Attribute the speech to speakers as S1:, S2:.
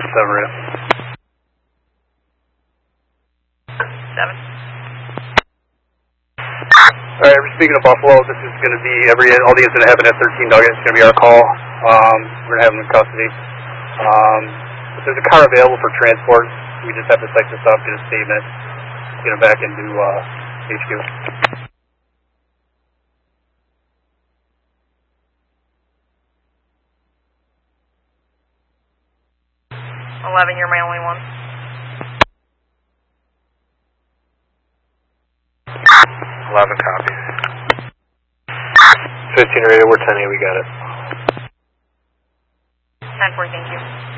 S1: Radio.
S2: 7.
S1: Alright, we're speaking of Buffalo. This is going to be all the incident happened at 13 Nugget. It's going to be our call. We're going to have them in custody. If there's a car available for transport, we just have to type this up, get a statement, get it back into HQ.
S2: 11, you're my only one.
S3: 11 copies. 15 radio, we're 10-8, we got it.
S2: 10-4, thank you.